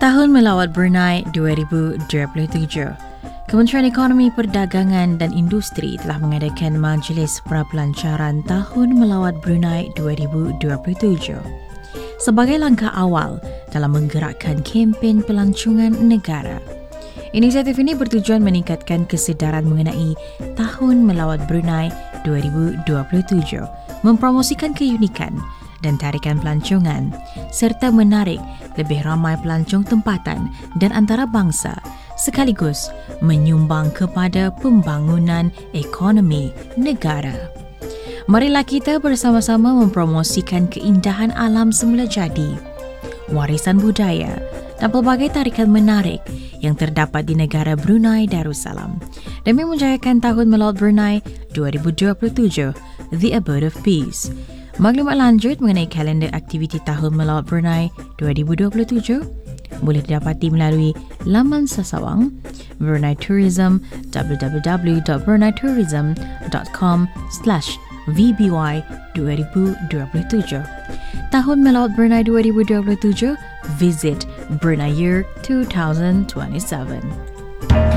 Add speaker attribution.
Speaker 1: Tahun Melawat Brunei 2027. Kementerian Ekonomi, Perdagangan dan Industri telah mengadakan Majlis Prapelancaran Tahun Melawat Brunei 2027 sebagai langkah awal dalam menggerakkan kempen pelancongan negara. Inisiatif ini bertujuan meningkatkan kesedaran mengenai Tahun Melawat Brunei 2027, mempromosikan keunikan dan tarikan pelancongan serta menarik lebih ramai pelancong tempatan dan antarabangsa sekaligus menyumbang kepada pembangunan ekonomi negara. Marilah kita bersama-sama mempromosikan keindahan alam semula jadi, warisan budaya dan pelbagai tarikan menarik yang terdapat di negara Brunei Darussalam demi menjayakan Tahun Melawat Brunei 2027, The Abode of Peace. Maklumat lanjut mengenai kalender aktiviti Tahun Melawat Brunei 2027 boleh didapati melalui laman sasawang Brunei Tourism www.bruneitourism.com/VBY 2027. Tahun Melawat Brunei 2027, visit Brunei Year 2027.